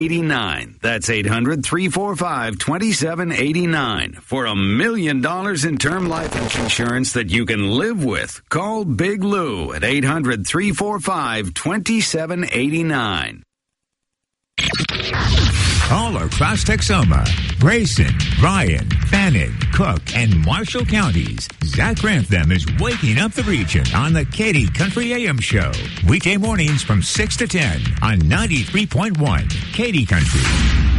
89. That's 800-345-2789 for $1 million in term life insurance that you can live with. Call Big Lou at 800-345-2789. All across Texoma, Grayson, Bryan, Fannin, Cook, and Marshall counties, Zach Grantham is waking up the region on the Katy Country AM Show. Weekday mornings from 6 to 10 on 93.1 Katy Country.